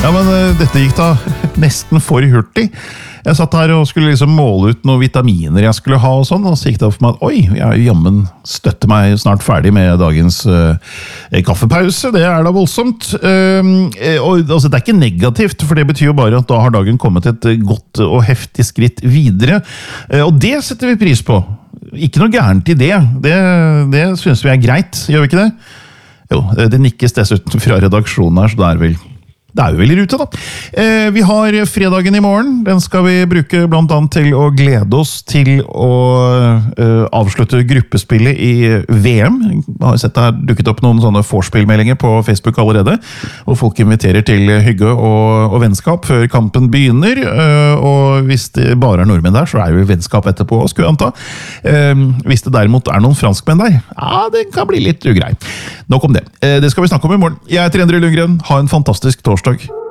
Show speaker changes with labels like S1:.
S1: Ja, men dette gikk da nesten for hurtig. Jeg satt her og skulle liksom måle ut noen vitaminer jeg skulle ha og sånn, og så gikk det opp for meg at oi, jeg jammen støtter meg snart ferdig med dagens kaffepause. Det da voldsomt. Og altså, det ikke negativt, for det betyr jo bare at da har dagen kommet et godt og heftig skritt videre. Og det setter vi pris på. Ikke noe gærent i det. Det synes vi greit, gjør vi ikke det? Jo, det nikkes dessuten fra redaksjonen her, så det jo vel i rute da. Vi har fredagen i morgen. Den skal vi bruke blant annet til å glede oss til å avslutte gruppespillet i VM. Jeg har sett det dukket opp noen sånne vorspielmeldinger på Facebook allerede, og folk inviterer til hygge og vennskap før kampen begynner. Og hvis det bare nordmenn der, så det jo vennskap etterpå, skulle jeg anta. Hvis det derimot noen franskmenn der, ja, det kan bli litt ugrei. Nok om det. Det skal vi snakke om i morgen. Jeg heter Endre Lundgren. Ha en fantastisk torsdag.